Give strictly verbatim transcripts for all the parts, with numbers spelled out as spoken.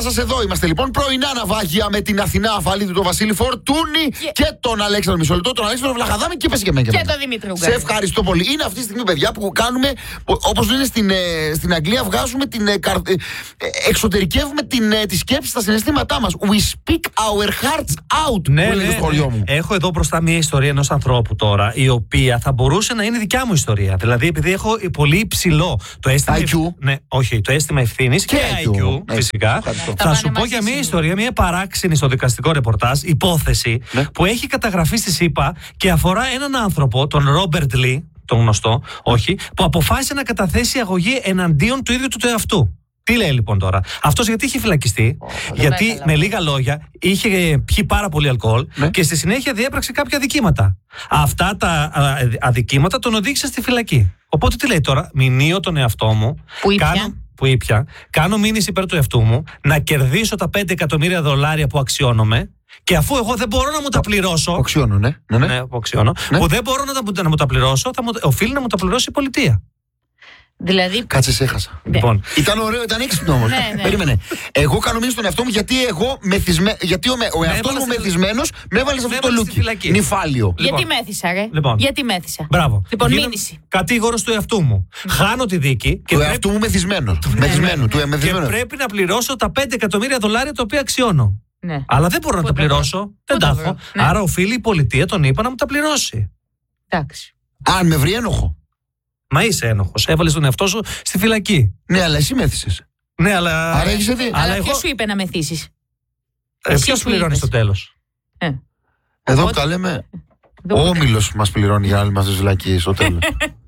σας, εδώ είμαστε λοιπόν. Πρωινά ναυάγια με την Αθηνά Αφαλίδου, τον Βασίλη Φορτούνη και, και τον Αλέξανδρο Μισολετό, τον Αλέξανδρο Βλαχαδάμη και πες και εμένα. Και τον Δημήτρη Ουγγάρη. Σε ευχαριστώ πολύ. Είναι αυτή τη στιγμή, παιδιά, που κάνουμε, όπως λένε στην, στην Αγγλία, βγάζουμε την. εξωτερικεύουμε την, τη σκέψη στα συναισθήματά μας. We speak our hearts out. Ναι, που ναι, στο σχολείο μου. Έχω εδώ μπροστά μια ιστορία ενός ανθρώπου τώρα, η οποία θα μπορούσε να είναι δικιά μου ιστορία. Δηλαδή, επειδή έχω πολύ υψηλό το αίσθημα. άι κιου. Ναι, όχι, το αίσθημα ευθύνης και, και άι κιου, ναι, φυσικά. Ευχαριστώ. Θα σου πω για μια ιστορία, μια παράξενη στο δικαστικό ρεπορτάζ, υπόθεση, ναι, που έχει καταγραφεί στη ΣΥΠΑ και αφορά έναν άνθρωπο, τον Ρόμπερτ Λι, τον γνωστό, όχι, που αποφάσισε να καταθέσει αγωγή εναντίον του ίδιου του του εαυτού. Τι λέει λοιπόν τώρα? Αυτός γιατί είχε φυλακιστεί? Oh, γιατί με, με λίγα λόγια είχε πιει πάρα πολύ αλκοόλ, ναι, και στη συνέχεια διέπραξε κάποια αδικήματα. Αυτά τα α, αδικήματα τον οδήγησαν στη φυλακή. Οπότε τι λέει τώρα? Μηνύω τον εαυτό μου. Που ήπια. Κάνω, που ήπια. Κάνω μήνυση υπέρ του εαυτού μου να κερδίσω τα πέντε εκατομμύρια δολάρια που αξιώνομαι. Και αφού εγώ δεν μπορώ να μου τα πληρώσω. Που αξιώνω, ναι. ναι, ναι. ναι που αξιώνω. Ναι. Που δεν μπορώ να, τα, να μου τα πληρώσω, θα μου, οφείλει να μου τα πληρώσει η πολιτεία. Δηλαδή... Κάτσε, σε έχασα. Ναι. Λοιπόν. Ήταν ωραίο, ήταν έξυπνο όμως. Ναι, ναι. Περίμενε. Εγώ κάνω μήνυση στον εαυτό μου γιατί εγώ μεθυσμε... γιατί ο, ο εαυτός μου μεθυσμένος με έβαλε σε αυτό το λούκι. Νυφάλιο. Γιατί λοιπόν. μέθησα, ρε. Λοιπόν. Γιατί μέθησα. Μπράβο. Λοιπόν, μήνυση. Κατήγορος του εαυτού μου. Mm. Χάνω τη δίκη. Και του πρέπει... εαυτού μου μεθυσμένο. Μεθυσμένου. Του και πρέπει να πληρώσω τα πέντε εκατομμύρια δολάρια τα οποία αξιώνω. Ναι. Αλλά δεν μπορώ Πού να τα πληρώσω. Δεν τα έχω. Ναι. Άρα οφείλει η πολιτεία, τον είπα, να μου τα πληρώσει. Εντάξει. Αν με βρει ένοχο. Μα είσαι ένοχος. Έβαλες τον εαυτό σου στη φυλακή. Ναι, αλλά εσύ μέθησες. Ναι, αλλά. Άρα έχεις δει. Αλλά, αλλά ποιος εγώ... σου είπε να μεθύσεις? Ε, ποιος πληρώνει στο τέλος? Ε. Εδώ Οπότε... που τα λέμε. Ο Όμιλος μας πληρώνει για να είμαστε στη φυλακή στο τέλος.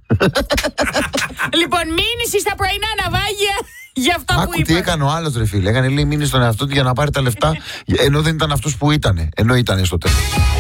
Λοιπόν, μήνυση στα πρωινά ναυάγια. Για αυτά Άκου, που είπα. τι έκανε ο άλλος, ρε φίλε. Έκανε λέει μήνυση στον εαυτό του για να πάρει τα λεφτά, ενώ δεν ήταν αυτός που ήτανε. Ενώ ήτανε στο τέλος.